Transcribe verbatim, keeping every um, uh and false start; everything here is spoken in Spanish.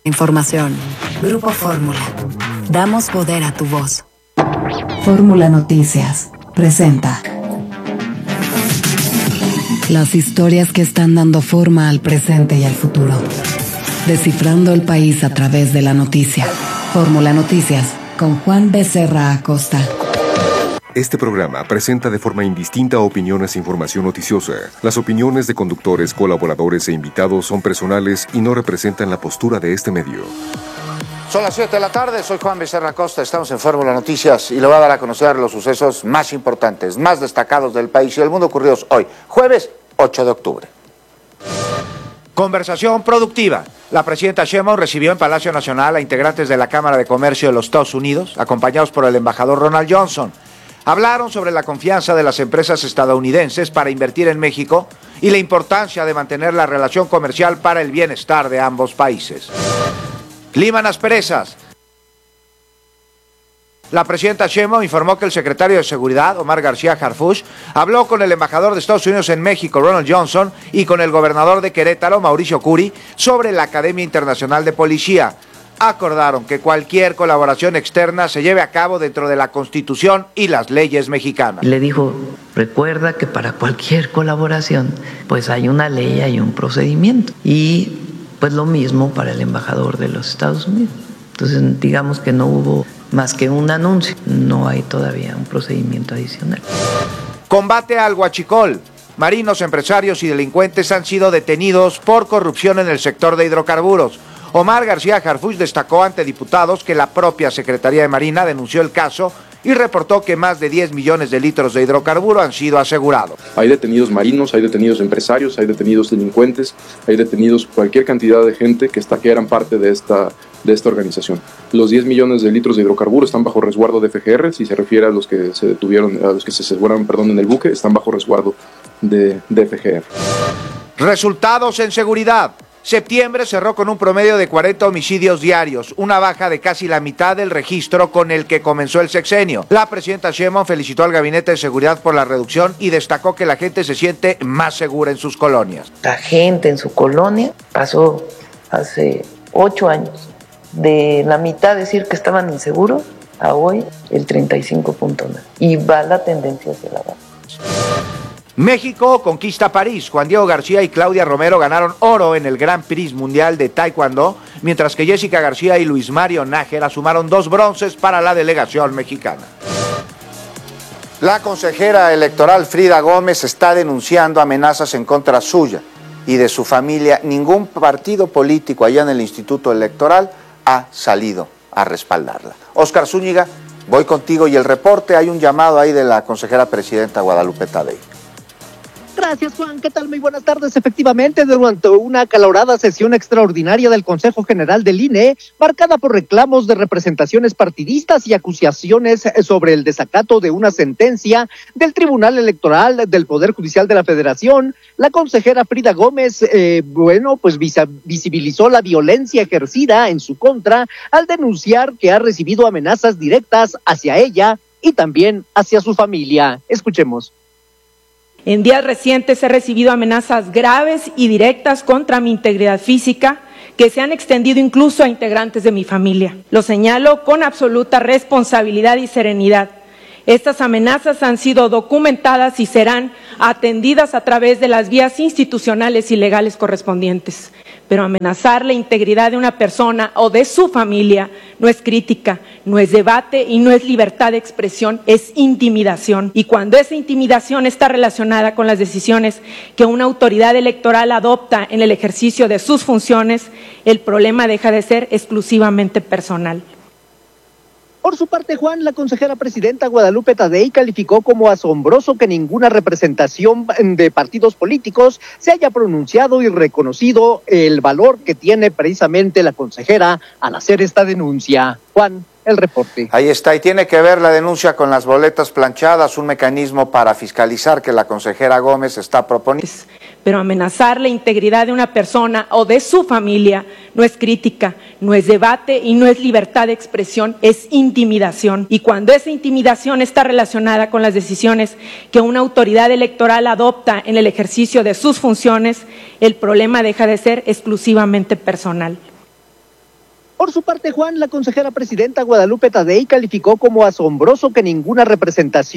Información. Grupo Fórmula. Damos poder a tu voz. Fórmula Noticias presenta las historias que están dando forma al presente y al futuro. Descifrando el país a través de la noticia. Fórmula Noticias con Juan Becerra Acosta. Este programa presenta de forma indistinta opiniones e información noticiosa. Las opiniones de conductores, colaboradores e invitados son personales y no representan la postura de este medio. Son las siete de la tarde, soy Juan Becerra Acosta, estamos en Fórmula Noticias y le voy a dar a conocer los sucesos más importantes, más destacados del país y del mundo ocurridos hoy, jueves ocho de octubre. Conversación productiva. La presidenta Sheinbaum recibió en Palacio Nacional a integrantes de la Cámara de Comercio de los Estados Unidos, acompañados por el embajador Ronald Johnson. Hablaron sobre la confianza de las empresas estadounidenses para invertir en México y la importancia de mantener la relación comercial para el bienestar de ambos países. Liman asperezas. La presidenta Sheinbaum informó que el secretario de Seguridad, Omar García Harfuch, habló con el embajador de Estados Unidos en México, Ronald Johnson, y con el gobernador de Querétaro, Mauricio Curi, sobre la Academia Internacional de Policía. Acordaron que cualquier colaboración externa se lleve a cabo dentro de la Constitución y las leyes mexicanas. Le dijo, recuerda que para cualquier colaboración, pues hay una ley, hay un procedimiento. Y pues lo mismo para el embajador de los Estados Unidos. Entonces, digamos que no hubo más que un anuncio, no hay todavía un procedimiento adicional. Combate al huachicol. Marinos, empresarios y delincuentes han sido detenidos por corrupción en el sector de hidrocarburos. Omar García Harfuch destacó ante diputados que la propia Secretaría de Marina denunció el caso y reportó que más de diez millones de litros de hidrocarburo han sido asegurados. Hay detenidos marinos, hay detenidos empresarios, hay detenidos delincuentes, hay detenidos cualquier cantidad de gente que, está, que eran parte de esta, de esta organización. Los diez millones de litros de hidrocarburo están bajo resguardo de F G R, si se refiere a los que se detuvieron, a los que se aseguraron, perdón, en el buque, están bajo resguardo de, de F G R. Resultados en seguridad. Septiembre cerró con un promedio de cuarenta homicidios diarios, una baja de casi la mitad del registro con el que comenzó el sexenio. La presidenta Sheinbaum felicitó al Gabinete de Seguridad por la reducción y destacó que la gente se siente más segura en sus colonias. La gente en su colonia pasó hace ocho años de la mitad decir que estaban inseguros a hoy el treinta y cinco punto nueve y va la tendencia hacia la baja. México conquista París. Juan Diego García y Claudia Romero ganaron oro en el Grand Prix Mundial de Taekwondo, mientras que Jessica García y Luis Mario Nájera sumaron dos bronces para la delegación mexicana. La consejera electoral Frida Gómez está denunciando amenazas en contra suya y de su familia. Ningún partido político allá en el Instituto Electoral ha salido a respaldarla. Óscar Zúñiga, voy contigo y el reporte. Hay un llamado ahí de la consejera presidenta Guadalupe Tadei. Gracias, Juan. ¿Qué tal? Muy buenas tardes. Efectivamente, durante una acalorada sesión extraordinaria del Consejo General del I N E, marcada por reclamos de representaciones partidistas y acusaciones sobre el desacato de una sentencia del Tribunal Electoral del Poder Judicial de la Federación, la consejera Frida Gómez, eh, bueno, pues visibilizó la violencia ejercida en su contra al denunciar que ha recibido amenazas directas hacia ella y también hacia su familia. Escuchemos. En días recientes he recibido amenazas graves y directas contra mi integridad física que se han extendido incluso a integrantes de mi familia. Lo señalo con absoluta responsabilidad y serenidad. Estas amenazas han sido documentadas y serán atendidas a través de las vías institucionales y legales correspondientes. Pero amenazar la integridad de una persona o de su familia no es crítica, no es debate y no es libertad de expresión, es intimidación. Y cuando esa intimidación está relacionada con las decisiones que una autoridad electoral adopta en el ejercicio de sus funciones, el problema deja de ser exclusivamente personal. Por su parte, Juan, la consejera presidenta Guadalupe Tadei calificó como asombroso que ninguna representación de partidos políticos se haya pronunciado y reconocido el valor que tiene precisamente la consejera al hacer esta denuncia. Juan, el reporte. Ahí está, y tiene que ver la denuncia con las boletas planchadas, un mecanismo para fiscalizar que la consejera Gómez está proponiendo. Pero amenazar la integridad de una persona o de su familia no es crítica, no es debate y no es libertad de expresión, es intimidación. Y cuando esa intimidación está relacionada con las decisiones que una autoridad electoral adopta en el ejercicio de sus funciones, el problema deja de ser exclusivamente personal. Por su parte, Juan, la consejera presidenta Guadalupe Tadei calificó como asombroso que ninguna representación